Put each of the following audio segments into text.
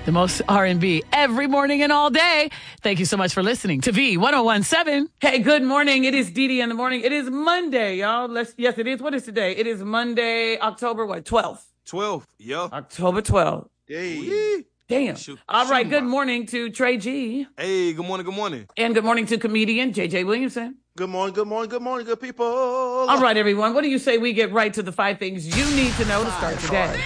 The most R&B every morning and all day. Thank you so much for listening to V1017. Hey, good morning. It is Dee in the morning. It is Monday, y'all. Yes, it is. What is today? It is Monday, October, 12th? 12th, yeah. October 12th. Hey. Damn. All right, good morning to Trey G. Hey, good morning. And good morning to comedian JJ Williamson. Good morning, good people. All right, everyone. What do you say we get right to the 5 things you need to know to start today?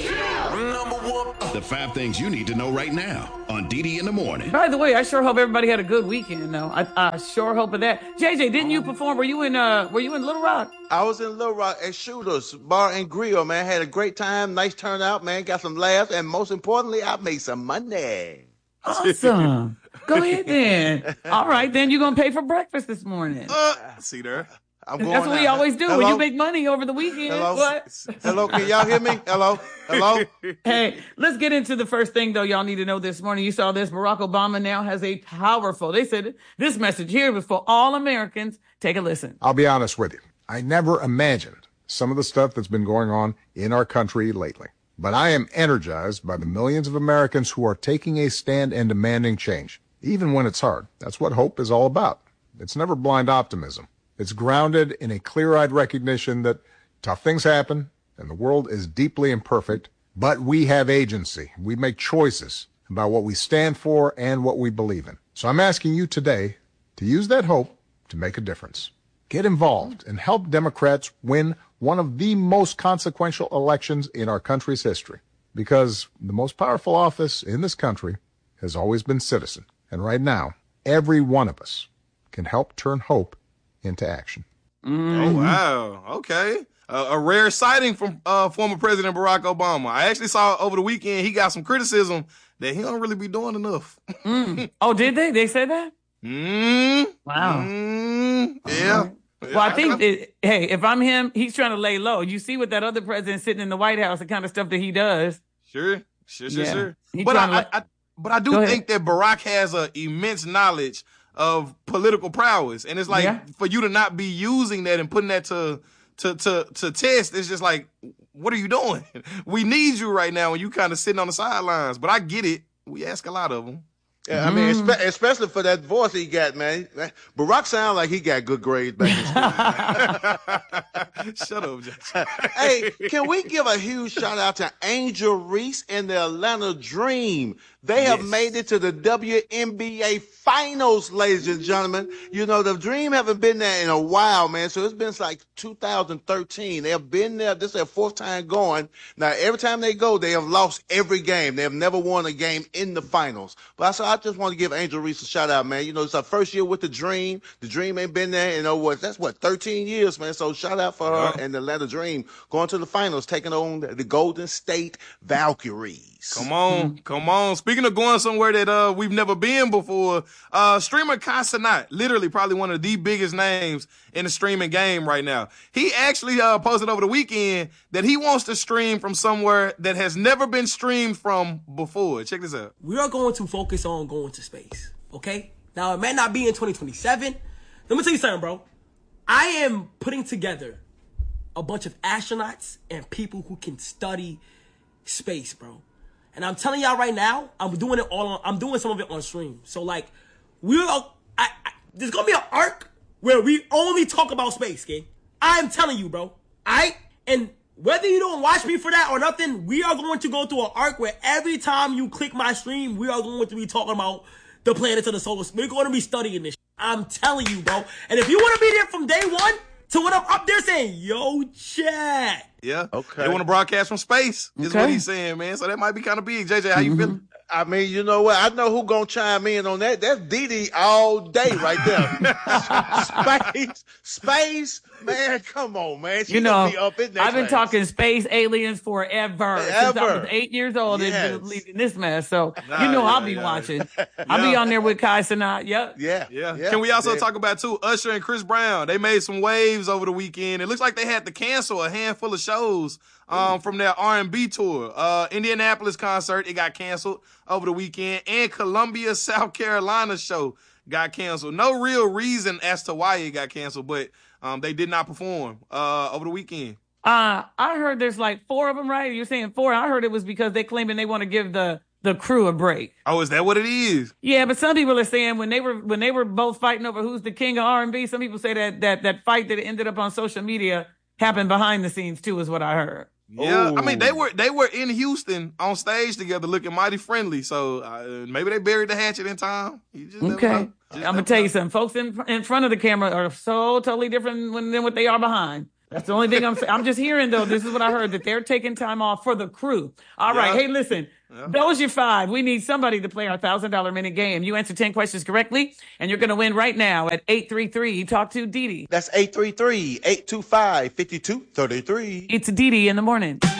The 5 things you need to know right now on Dee in the morning. By the way, I sure hope everybody had a good weekend. Though I sure hope of that. JJ, didn't you perform? Were you in Little Rock? I was in Little Rock at Shooters Bar and Grill, man. Had a great time, nice turnout, man. Got some laughs, and most importantly, I made some money. Awesome. Go ahead then. All right, then you're gonna pay for breakfast this morning. See there. That's what we always do. Hello? When you make money over the weekend. Hello? What? Hello, can y'all hear me? Hello? Hey, let's get into the first thing, though, y'all need to know this morning. You saw this. Barack Obama now has a powerful, they said this message here was for all Americans. Take a listen. I'll be honest with you. I never imagined some of the stuff that's been going on in our country lately. But I am energized by the millions of Americans who are taking a stand and demanding change, even when it's hard. That's what hope is all about. It's never blind optimism. It's grounded in a clear-eyed recognition that tough things happen and the world is deeply imperfect, but we have agency. We make choices about what we stand for and what we believe in. So I'm asking you today to use that hope to make a difference. Get involved and help Democrats win one of the most consequential elections in our country's history, because the most powerful office in this country has always been citizen. And right now, every one of us can help turn hope into action. Oh, wow. Okay. A rare sighting from former President Barack Obama. I actually saw over the weekend he got some criticism that he don't really be doing enough. Oh, did they? They said that? Wow. Yeah. Well, I think, hey, if I'm him, he's trying to lay low. You see what that other president sitting in the White House, the kind of stuff that he does. Sure. Yeah. But I do think that Barack has an immense knowledge of political prowess. And it's like, for you to not be using that and putting that to test, it's just like, what are you doing? We need you right now when you kind of sitting on the sidelines. But I get it. We ask a lot of them. Yeah, I mean, especially for that voice he got, man. Barack sounds like he got good grades back in school. Shut up, Jackson. Hey, can we give a huge shout out to Angel Reese and the Atlanta Dream? They have made it to the WNBA finals, ladies and gentlemen. You know, the Dream haven't been there in a while, man. So it's been like 2013. They have been there. This is their 4th time going. Now, every time they go, they have lost every game. They have never won a game in the finals. But I just want to give Angel Reese a shout out, man. You know, it's our first year with the Dream. The Dream ain't been there in 13 years, man. So shout out for her and the Atlanta Dream going to the finals, taking on the Golden State Valkyries. Come on. Speaking of going somewhere that we've never been before, streamer Kai Cenat, literally probably one of the biggest names in the streaming game right now. He actually posted over the weekend that he wants to stream from somewhere that has never been streamed from before. Check this out. We are going to focus on going to space, okay? Now, it may not be in 2027. Let me tell you something, bro. I am putting together a bunch of astronauts and people who can study space, bro. And I'm telling y'all right now, I'm doing some of it on stream. So like, there's gonna be an arc where we only talk about space, gang. I'm telling you, bro. And whether you don't watch me for that or nothing, we are going to go through an arc where every time you click my stream, we are going to be talking about the planets of the solar system. We're going to be studying this. I'm telling you, bro. And if you want to be there from day one to when I'm up there saying, yo, chat. Yeah. Okay. They want to broadcast from space, is what he's saying, man. So that might be kind of big. JJ, how you feeling? I mean, you know what? I know who gonna chime in on that. That's Dee all day right there. Space, man. Come on, man. She gonna be up in that I've been class. talking space aliens forever. Since I was 8 years old and been leading this mess. So I'll be watching. I'll be on there with Kai Cenat. Yep. Yeah. Can we also talk about too? Usher and Chris Brown. They made some waves over the weekend. It looks like they had to cancel a handful of shows from their R&B tour. Indianapolis concert, it got canceled over the weekend, and Columbia, South Carolina show got canceled. No real reason as to why it got canceled, but they did not perform over the weekend. I heard there's like 4 of them, right? You're saying 4. I heard it was because they claiming they want to give the the crew a break. Oh, is that what it is? Yeah, but some people are saying when they were both fighting over who's the king of R&B, some people say that fight that ended up on social media happened behind the scenes too, is what I heard. Yeah, Ooh. I mean they were in Houston on stage together, looking mighty friendly. So maybe they buried the hatchet in time. You just never Okay. know. I'm going to tell you something. Folks in front of the camera are so totally different than what they are behind. That's the only thing I'm saying. I'm just hearing, though, this is what I heard, that they're taking time off for the crew. All right. Hey, listen, those your 5. We need somebody to play our $1,000 minute game. You answer 10 questions correctly, and you're going to win right now at 833. Talk to Didi. That's 833-825-5233. It's Didi in the morning.